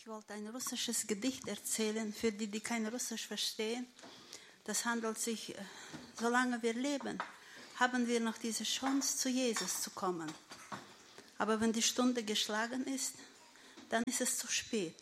Ich wollte ein russisches Gedicht erzählen, für die, die kein Russisch verstehen. Das handelt sich, solange wir leben, haben wir noch diese Chance, zu Jesus zu kommen. Aber wenn die Stunde geschlagen ist, dann ist es zu спит.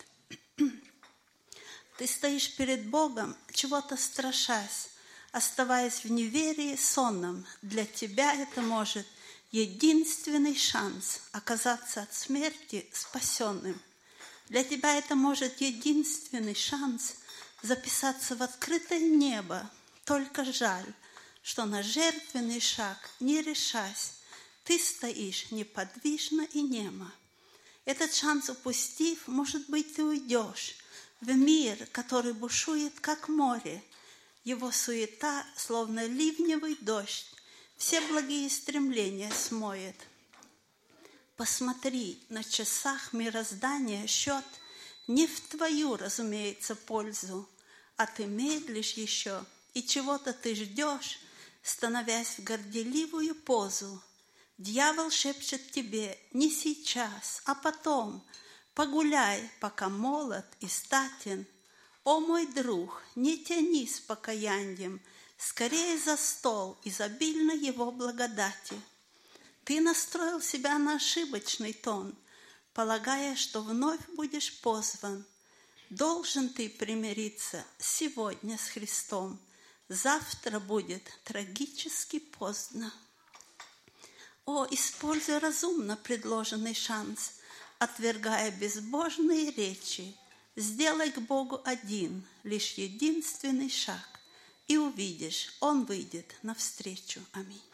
Ты стоишь перед Богом, чего-то страшась, оставаясь в неверии сонном. Для тебя это может единственный шанс оказаться от смерти спасенным. Для тебя это может единственный шанс записаться в открытое небо. Только жаль, что на жертвенный шаг, не решась, ты стоишь неподвижно и немо. Этот шанс упустив, может быть, ты уйдешь в мир, который бушует, как море. Его суета, словно ливневый дождь, все благие стремления смоет. Посмотри, на часах мироздания счет не в твою, разумеется, пользу, а ты медлишь еще, и чего-то ты ждешь, становясь в горделивую позу. Дьявол шепчет тебе не сейчас, а потом. Погуляй, пока молод и статен. О, мой друг, не тяни с покаянием, скорее за стол изобильно его благодати. Ты настроил себя на ошибочный тон, полагая, что вновь будешь позван. Должен ты примириться сегодня с Христом. Завтра будет трагически поздно. О, используй разумно предложенный шанс, отвергая безбожные речи. Сделай к Богу один, лишь единственный шаг, и увидишь, Он выйдет навстречу. Аминь.